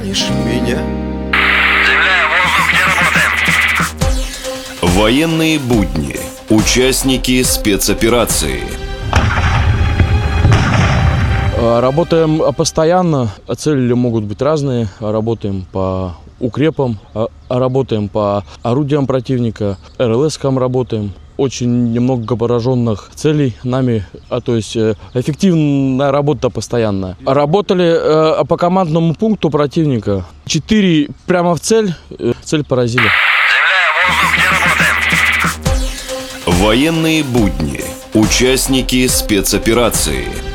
помнишь меня? Земля, воздух, где работаем? Военные будни. Участники спецоперации. Работаем постоянно, цели могут быть разные. Работаем по укрепам, работаем по орудиям противника, РЛС-кам работаем. Очень немного пораженных целей нами, то есть эффективная работа постоянная. Работали по командному пункту противника. 4 прямо в цель поразили. Земля, воздух, где работаем? Военные будни. Участники спецоперации.